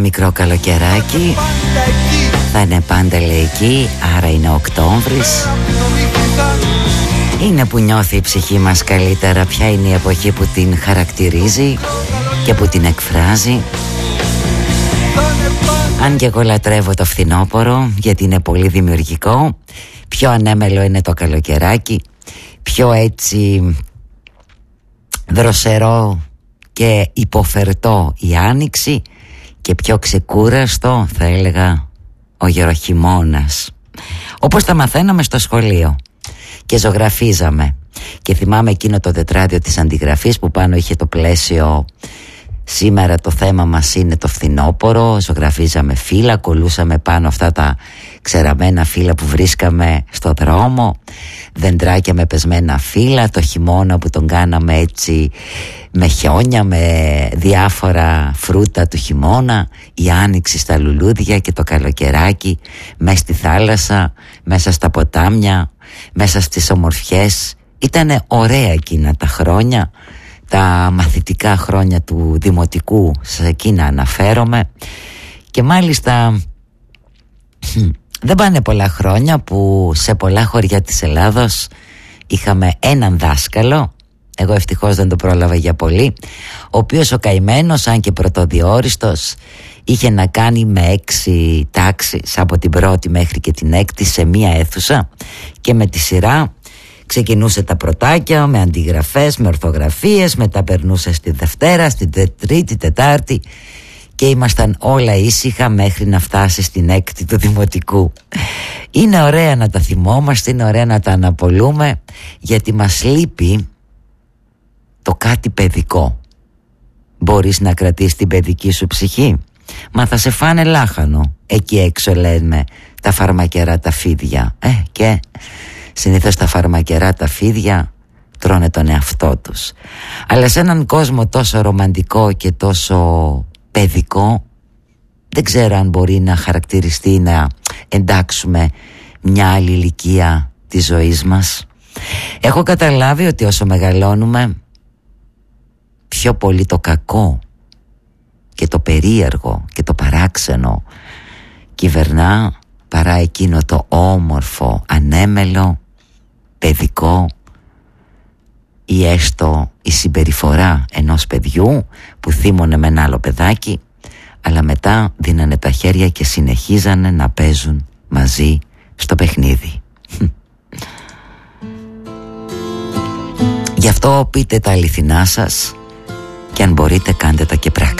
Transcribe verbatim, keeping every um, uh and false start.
Μικρό καλοκαιράκι, θα είναι πάντα λαϊκή, άρα είναι Οκτώβρης. Είναι που νιώθει η ψυχή μας καλύτερα. Ποια είναι η εποχή που την χαρακτηρίζει και που την εκφράζει. Αν και εγώ λατρεύω το φθινόπωρο, γιατί είναι πολύ δημιουργικό. Πιο ανέμελο είναι το καλοκαιράκι, πιο έτσι δροσερό και υποφερτό η άνοιξη, και πιο ξεκούραστο θα έλεγα ο γεροχειμώνας, όπως τα μαθαίναμε στο σχολείο και ζωγραφίζαμε. Και θυμάμαι εκείνο το τετράδιο της αντιγραφής που πάνω είχε το πλαίσιο «Σήμερα το θέμα μας είναι το φθινόπωρο». Ζωγραφίζαμε φύλλα, κολλούσαμε πάνω αυτά τα ξεραμένα φύλλα που βρίσκαμε στο δρόμο, δεντράκια με πεσμένα φύλλα, το χειμώνα που τον κάναμε έτσι με χιόνια, με διάφορα φρούτα του χειμώνα, η άνοιξη στα λουλούδια και το καλοκαιράκι μέσα στη θάλασσα, μέσα στα ποτάμια, μέσα στις ομορφιές. Ήτανε ωραία εκείνα τα χρόνια, τα μαθητικά χρόνια του δημοτικού, σε εκείνα αναφέρομαι. Και μάλιστα δεν πάνε πολλά χρόνια που σε πολλά χωριά της Ελλάδος είχαμε έναν δάσκαλο, εγώ ευτυχώς δεν το πρόλαβα για πολύ, ο οποίος ο καημένος, αν και πρωτοδιόριστος, είχε να κάνει με έξι τάξεις από την πρώτη μέχρι και την έκτη σε μία αίθουσα, και με τη σειρά ξεκινούσε τα πρωτάκια με αντιγραφές, με ορθογραφίες, μετά περνούσε στη Δευτέρα, στην Τρίτη, Τετάρτη, και ήμασταν όλα ήσυχα μέχρι να φτάσει στην έκτη του δημοτικού. Είναι ωραία να τα θυμόμαστε, είναι ωραία να τα αναπολούμε, γιατί μας λείπει το κάτι παιδικό. Μπορείς να κρατήσεις την παιδική σου ψυχή? Μα θα σε φάνε λάχανο. Εκεί έξω λέμε τα φαρμακερά τα φίδια. Ε, και συνήθως τα φαρμακερά τα φίδια τρώνε τον εαυτό τους. Αλλά σε έναν κόσμο τόσο ρομαντικό και τόσο παιδικό, δεν ξέρω αν μπορεί να χαρακτηριστεί, να εντάξουμε μια άλλη ηλικία της ζωής μας. Έχω καταλάβει ότι όσο μεγαλώνουμε, πιο πολύ το κακό και το περίεργο και το παράξενο κυβερνά, παρά εκείνο το όμορφο, ανέμελο, παιδικό, ή έστω η συμπεριφορά ενός παιδιού που θύμωνε με ένα άλλο παιδάκι, αλλά μετά δίνανε τα χέρια και συνεχίζανε να παίζουν μαζί στο παιχνίδι. Γι' αυτό πείτε τα αληθινά σας, και αν μπορείτε κάντε τα και πράξτε.